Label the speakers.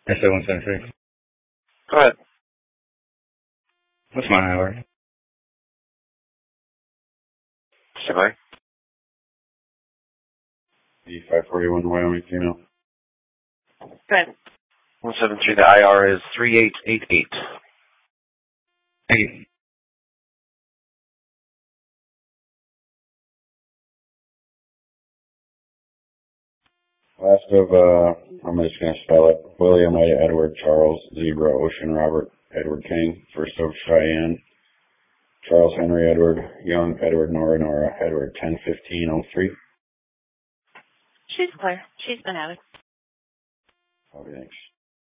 Speaker 1: SA-176.
Speaker 2: Go ahead.
Speaker 1: What's my hour?
Speaker 2: Stand by.
Speaker 1: D541 Wyoming female.
Speaker 2: Go ahead. 173, the IR is 3888.
Speaker 1: Thank you. Last of, I'm just going to spell it. William Ida Edward Charles Zebra Ocean Robert Edward King. First of Cheyenne. Charles Henry Edward Young Edward Nora Nora Edward 101503.
Speaker 3: She's clear. She's been added.
Speaker 1: Okay, thanks.